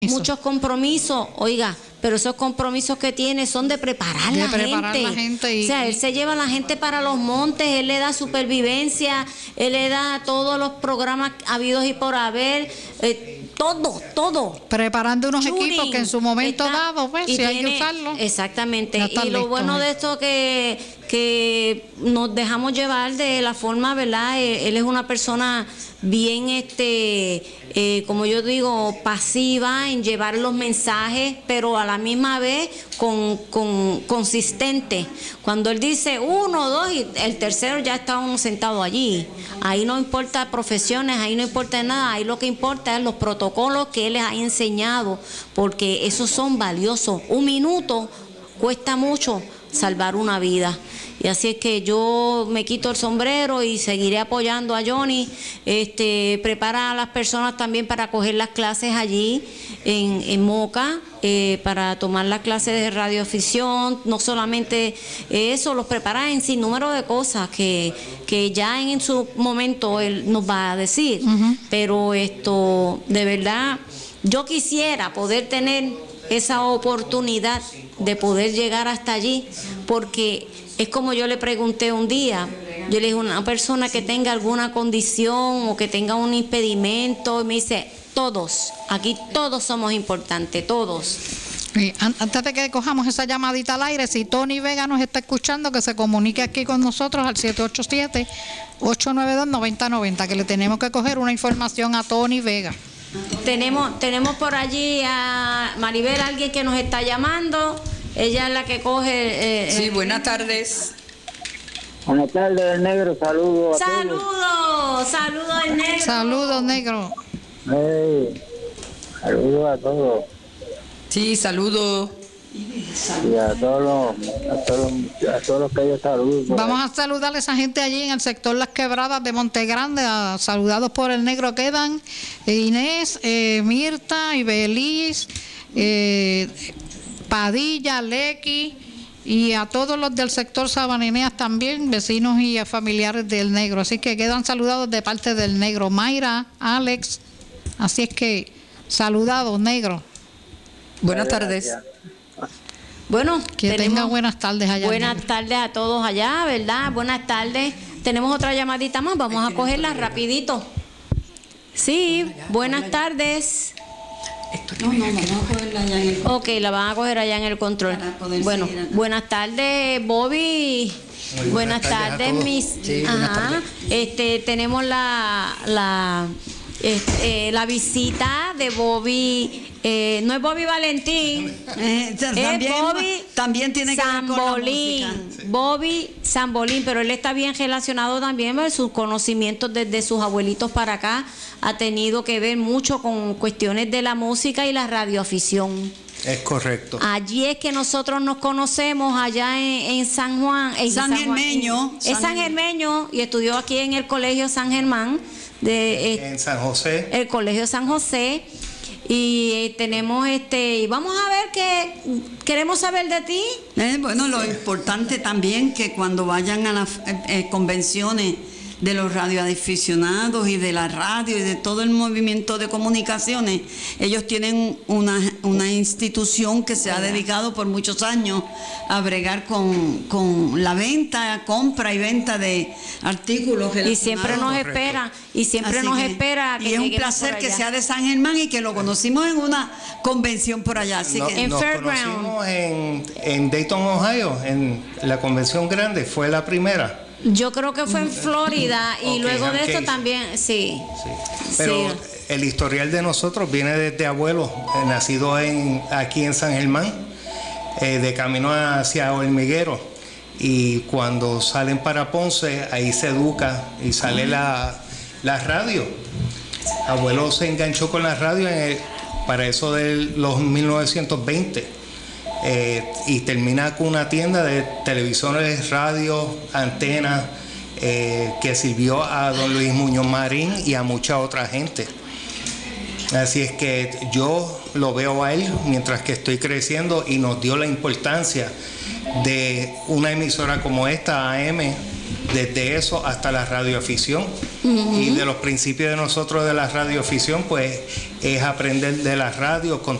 muchos compromisos, oiga, pero esos compromisos que tiene son de preparar la gente. O sea, él se lleva a la gente para los montes, él le da supervivencia, él le da todos los programas habidos y por haber, todo. Preparando unos equipos que en su momento dado, pues, si hay que usarlo. Exactamente. Y lo bueno de esto que nos dejamos llevar de la forma, ¿verdad? Él es una persona bien, como yo digo, pasiva en llevar los mensajes, pero a la misma vez consistente. Cuando él dice 1, 2 y el tercero ya está uno sentado allí. Ahí no importa profesiones, ahí no importa nada, ahí lo que importa es los protocolos que él les ha enseñado, porque esos son valiosos. 1 minuto cuesta mucho salvar una vida. Y así es que yo me quito el sombrero y seguiré apoyando a Johnny. Prepara a las personas también para coger las clases allí en Moca, para tomar las clases de radioafición. No solamente eso, los prepara en sinnúmero de cosas que ya en su momento él nos va a decir. Pero de verdad, yo quisiera poder tener esa oportunidad de poder llegar hasta allí, porque es como yo le pregunté un día, yo le dije, una persona que tenga alguna condición o que tenga un impedimento, y me dice, todos, aquí todos somos importantes, todos. Antes de que cojamos esa llamadita al aire, si Tony Vega nos está escuchando, que se comunique aquí con nosotros al 787-892-9090, que le tenemos que coger una información a Tony Vega. Tenemos por allí a Maribel, alguien que nos está llamando. Ella es la que coge. Sí, buenas tardes. Buenas tardes, el negro. Saludos a todos. Saludos al negro. Saludos, negro. Saludos a todos. Sí, saludos. Y a todos los que ellos saludan. Vamos a saludar a esa gente allí en el sector Las Quebradas de Montegrande, saludados por el negro quedan Inés, Mirta, Ibeliz, Padilla, Lequi, y a todos los del sector Sabanineas también, vecinos y familiares del negro. Así que quedan saludados de parte del negro. Mayra, Alex, así es que saludados, negro. Buenas tardes. Bueno, que tengan buenas tardes allá. Buenas tardes a todos allá, ¿verdad? Buenas tardes. Tenemos otra llamadita más, vamos a cogerla rapidito. Sí, buenas tardes. No, vamos a cogerla allá en el control. Ok, la van a coger allá en el control. Bueno, buenas tardes, Bobby. Buenas tardes, mis. Sí, ajá. Tenemos la visita de Bobby. No es Bobby Valentín, es Bobby también tiene que ver con la música. Bobby Sambolín, pero él está bien relacionado también, sus conocimientos desde sus abuelitos para acá ha tenido que ver mucho con cuestiones de la música y la radioafición. Es correcto. Allí es que nosotros nos conocemos, allá en San Juan. San Germeño. Es San Germeño, y estudió aquí en el Colegio San Germán. En San José. El Colegio San José. Y tenemos y vamos a ver qué queremos saber de ti. Bueno, lo importante también que cuando vayan a las convenciones de los radioaficionados y de la radio y de todo el movimiento de comunicaciones, ellos tienen una institución que se ha dedicado por muchos años a bregar con la venta, compra y venta de artículos relacionados. Y siempre nos espera, y es un placer que sea de San Germán y que lo conocimos en una convención por allá. Así que nos conocimos en Dayton, Ohio, en la convención grande, fue la primera. Yo creo que fue en Florida y luego de esto también, sí. Pero el historial de nosotros viene desde abuelo, nacido aquí en San Germán, de camino hacia Hormiguero. Y cuando salen para Ponce, ahí se educa y sale la radio. Abuelo se enganchó con la radio para eso de los 1920. Y termina con una tienda de televisores, radio, antenas, que sirvió a don Luis Muñoz Marín y a mucha otra gente. Así es que yo lo veo a él mientras que estoy creciendo, y nos dio la importancia de una emisora como esta, AM, desde eso hasta la radioafición. Y de los principios de nosotros de la radioafición, pues es aprender de la radio,